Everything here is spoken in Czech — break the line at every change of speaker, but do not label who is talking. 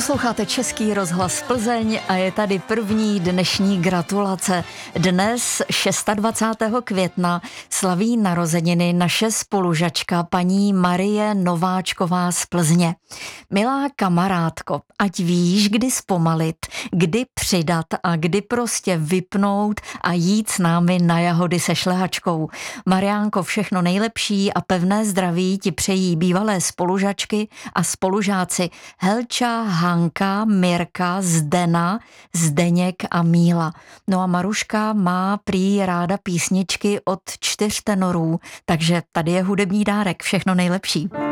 Posloucháte Český rozhlas Plzeň a je tady první dnešní gratulace. Dnes 26. května slaví narozeniny naše spolužačka paní Marie Nováčková z Plzně. Milá kamarádko, ať víš, kdy zpomalit, kdy přidat a kdy prostě vypnout a jít s námi na jahody se šlehačkou. Mariánko, všechno nejlepší a pevné zdraví ti přejí bývalé spolužačky a spolužáci Helča, Hanka, Mirka, Zdena, Zdeněk a Míla. No a Maruška má prý ráda písničky od 4 tenorů, takže tady je hudební dárek. Všechno nejlepší.